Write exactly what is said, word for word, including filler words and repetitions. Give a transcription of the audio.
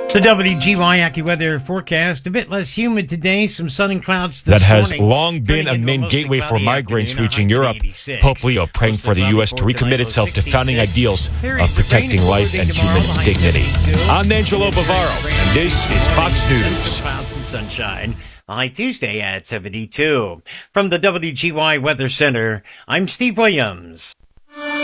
The W G Y AccuWeather forecast, a bit less humid today, some sun and clouds this That has morning, long been a main gateway for migrants reaching Europe. Pope Leo praying for the U S to recommit itself to founding ideals of protecting life and human dignity. I'm Angelo Bavaro, and this is Fox News. Clouds and sunshine. High Tuesday at seventy-two. From the W G Y Weather Center, I'm Steve Williams.